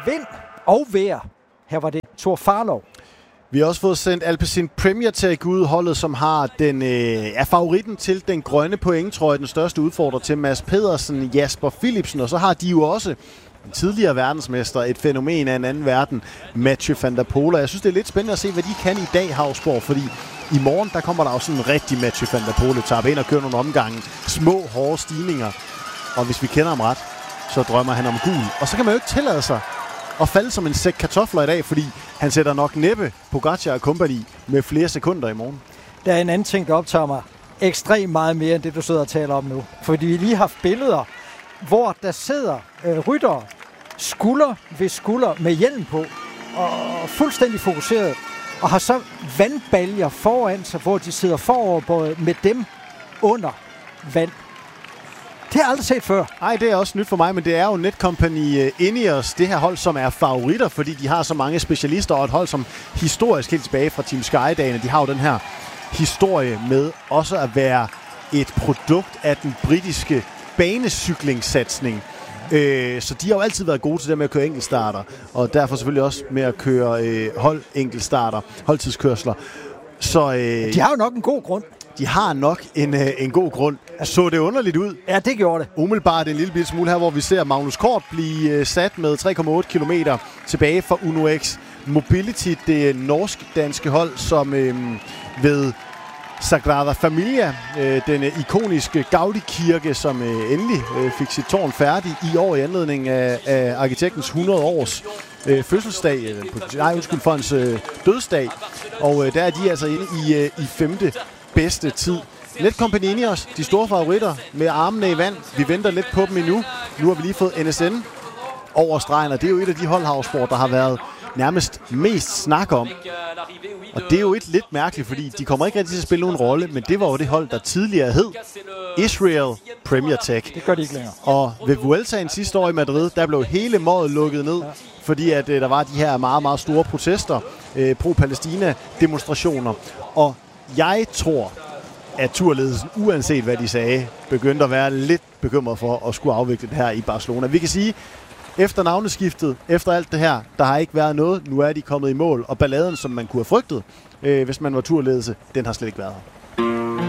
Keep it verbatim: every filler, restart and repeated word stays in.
vind og vejr. Her var det Thor Farlov. Vi har også fået sendt Alpecin Premier Tech ud, holdet som har den, øh, er favoritten til den grønne pointtrøje, den største udfordrer til Mads Pedersen, Jasper Philipsen, og så har de jo også en tidligere verdensmester, et fænomen af en anden verden, Mathieu van der Poel. Jeg synes, det er lidt spændende at se, hvad de kan i dag, Hausborg, fordi i morgen, der kommer der jo sådan en rigtig Mathieu van der Poel-etape ind og kører nogle omgange. Små, hårde stigninger. Og hvis vi kender ham ret, så drømmer han om gul. Og så kan man jo ikke tillade sig at falde som en sæk kartofler i dag, fordi han sætter nok næppe Pogacar og company med flere sekunder i morgen. Der er en anden ting, der optager mig ekstremt meget mere, end det du sidder og taler om nu. Fordi vi lige har haft billeder, hvor der sidder øh, ryttere skulder ved skulder med hjelm på, og fuldstændig fokuseret, og har så vandbaljer foran sig, hvor de sidder foroverbøjet med dem under vand. Det har jeg aldrig set før. Nej, det er også nyt for mig, men det er jo Netcompany uh, Ineos, det her hold, som er favoritter, fordi de har så mange specialister, og et hold, som historisk helt tilbage fra Team Sky-dagene, de har jo den her historie med også at være et produkt af den britiske banecyklingssatsning. Øh, så de har jo altid været gode til det med at køre enkeltstarter, og derfor selvfølgelig også med at køre øh, hold enkeltstarter, holdtidskørsler. Så, øh, de har jo nok en god grund. De har nok en, øh, en god grund. Så det underligt ud? Ja, det gjorde det. Umiddelbart en lille smule her, hvor vi ser Magnus Kort blive øh, sat med tre komma otte kilometer tilbage fra Uno X Mobility, det norsk-danske hold, som øh, ved Sagrada Familia, øh, den øh, ikoniske Gaudi-kirke, som øh, endelig øh, fik sit tårn færdig i år i anledning af, af arkitektens hundrede års øh, fødselsdag, øh, på, nej, undskyld, for hans øh, dødsdag. Og øh, der er de altså inde i, øh, i femte bedste tid. Netcompany Ineos, de store favoritter med armene i vand. Vi venter lidt på dem endnu. Nu har vi lige fået N S N over stregen, og det er jo et af de hold, Hausborg, der har været nærmest mest snak om. Og det er jo et lidt mærkeligt, fordi de kommer ikke rigtig til at spille nogen rolle, men det var jo det hold, der tidligere hed Israel Premier Tech. Det gør de ikke længere. Og ved Vueltaen sidste år i Madrid, der blev hele målet lukket ned, ja. fordi at øh, der var de her meget, meget store protester, øh, pro-Palæstina-demonstrationer. Og jeg tror, at turledelsen, uanset hvad de sagde, begyndte at være lidt bekymret for at skulle afvikle det her i Barcelona. Vi kan sige, efter navneskiftet, efter alt det her, der har ikke været noget. Nu er de kommet i mål, og balladen, som man kunne have frygtet, øh, hvis man var turledelse, den har slet ikke været her.